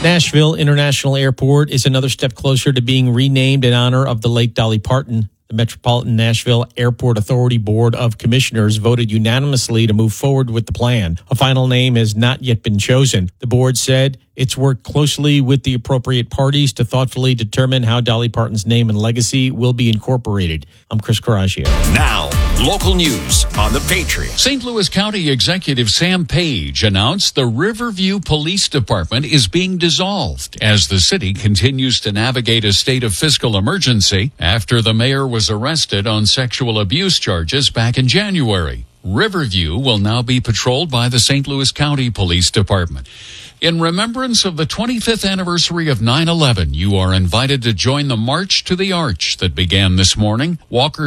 Nashville International Airport is another step closer to being renamed in honor of the late Dolly Parton. The Metropolitan Nashville Airport Authority Board of Commissioners voted unanimously to move forward with the plan. A final name has not yet been chosen. The board said it's worked closely with the appropriate parties to thoughtfully determine how Dolly Parton's name and legacy will be incorporated. I'm Chris Coraggio. Now, local news on The Patriot. St. Louis County Executive Sam Page announced the Riverview Police Department is being dissolved as the city continues to navigate a state of fiscal emergency after the mayor was arrested on sexual abuse charges back in January. Riverview will now be patrolled by the St. Louis County Police Department. In remembrance of the 25th anniversary of 9/11, you are invited to join the March to the Arch that began this morning. Walker